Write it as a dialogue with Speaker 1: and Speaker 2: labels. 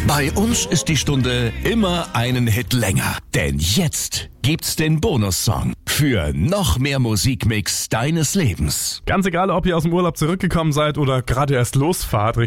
Speaker 1: Bei uns ist die Stunde immer einen Hit länger. Denn jetzt gibt's den Bonussong für noch mehr Musikmix deines Lebens.
Speaker 2: Ganz egal, ob ihr aus dem Urlaub zurückgekommen seid oder gerade erst losfahrt